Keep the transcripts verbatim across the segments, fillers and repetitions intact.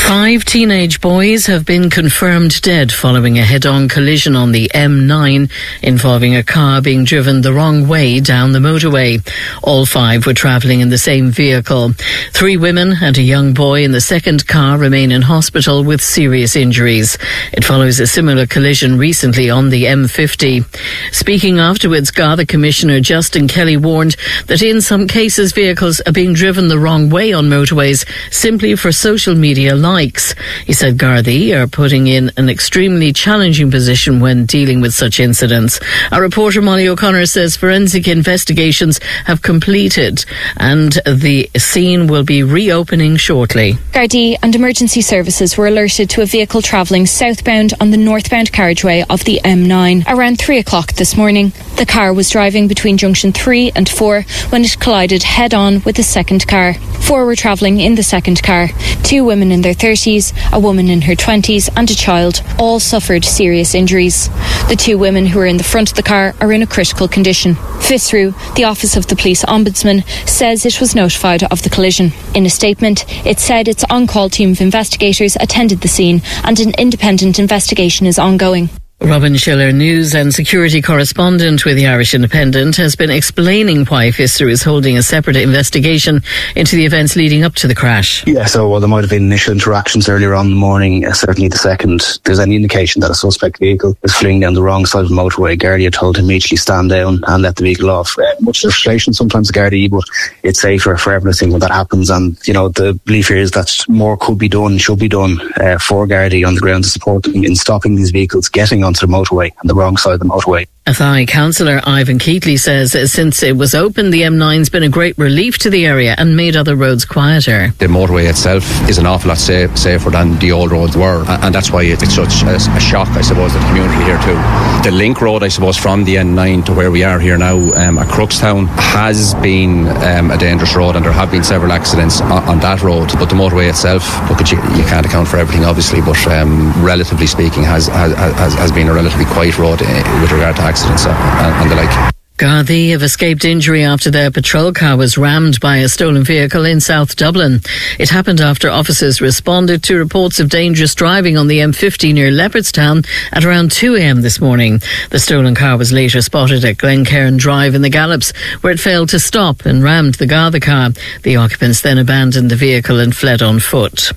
Five teenage boys have been confirmed dead following a head-on collision on the M nine involving a car being driven the wrong way down the motorway. All five were travelling in the same vehicle. Three women and a young boy in the second car remain in hospital with serious injuries. It follows a similar collision recently on the M fifty. Speaking afterwards, Garda Commissioner Justin Kelly warned that in some cases vehicles are being driven the wrong way on motorways simply for social media likes. He said Gardaí are putting in an extremely challenging position when dealing with such incidents. Our reporter Molly O'Connor says forensic investigations have completed and the scene will be reopening shortly. Gardaí and emergency services were alerted to a vehicle travelling southbound on the northbound carriageway of the M nine around three o'clock this morning. The car was driving between junction three and four when it collided head-on with a second car. Four were travelling in the second car. Two women in their thirties, a woman in her twenties and a child all suffered serious injuries. The two women who were in the front of the car are in a critical condition. FISRU, the Office of the Police Ombudsman, says it was notified of the collision. In a statement, it said its on-call team of investigators attended the scene and an independent investigation is ongoing. Robin Schiller, news and security correspondent with the Irish Independent, has been explaining why FISRU is holding a separate investigation into the events leading up to the crash. Yeah, so while there might have been initial interactions earlier on in the morning, uh, certainly the second, there's any indication that a suspect vehicle was fleeing down the wrong side of the motorway. Gardaí had told him immediately stand down and let the vehicle off. Uh, much frustration sometimes, Gardaí, but it's safer for everything when that happens. And, you know, the belief here is that more could be done, should be done uh, for Gardaí on the ground to support them in stopping these vehicles getting onto the motorway and the wrong side of the motorway. Athy councillor Ivan Keatley says uh, since it was open, the M nine's been a great relief to the area and made other roads quieter. The motorway itself is an awful lot safe, safer than the old roads were, and that's why it's such a, a shock, I suppose, to the community here too. The link road, I suppose, from the M nine to where we are here now um, at Crookstown has been um, a dangerous road, and there have been several accidents on, on that road. But the motorway itself, look, you, you can't account for everything, obviously, but um, relatively speaking, has, has has has been a relatively quiet road uh, with regard to accidents and, and the like. Gardaí have escaped injury after their patrol car was rammed by a stolen vehicle in South Dublin. It happened after officers responded to reports of dangerous driving on the M fifty near Leopardstown at around two a.m. this morning. The stolen car was later spotted at Glencairn Drive in the Gallops, where it failed to stop and rammed the Garda car. The occupants then abandoned the vehicle and fled on foot.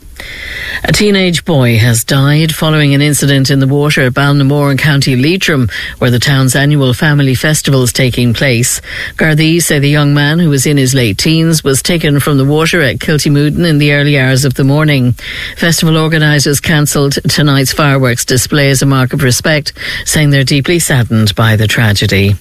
A teenage boy has died following an incident in the water at Balnamore in County Leitrim, where the town's annual family festival is taking place. Gardaí say the young man, who was in his late teens, was taken from the water at Kiltymoodin in the early hours of the morning. Festival organisers cancelled tonight's fireworks display as a mark of respect, saying they're deeply saddened by the tragedy.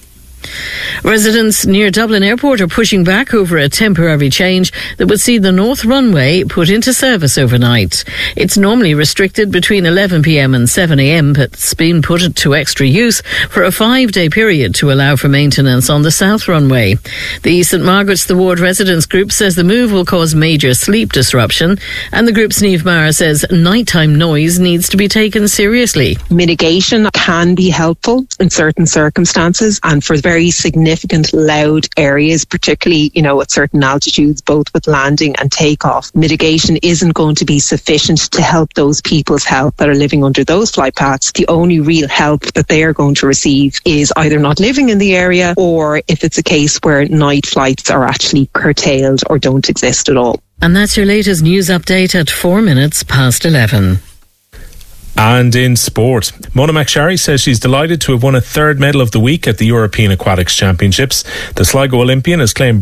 Residents near Dublin Airport are pushing back over a temporary change that would see the North Runway put into service overnight. It's normally restricted between eleven p.m. and seven a.m, but it's been put to extra use for a five-day period to allow for maintenance on the South Runway. The St Margaret's the Ward Residents Group says the move will cause major sleep disruption, and the group's Niamh Maher says nighttime noise needs to be taken seriously. Mitigation can be helpful in certain circumstances, and for very significant loud areas, particularly, you know, at certain altitudes, both with landing and takeoff, mitigation isn't going to be sufficient to help those people's health that are living under those flight paths. The only real help that they are going to receive is either not living in the area, or if it's a case where night flights are actually curtailed or don't exist at all. And that's your latest news update at four minutes past eleven. And in sport, Mona McSharry says she's delighted to have won a third medal of the week at the European Aquatics Championships. The Sligo Olympian has claimed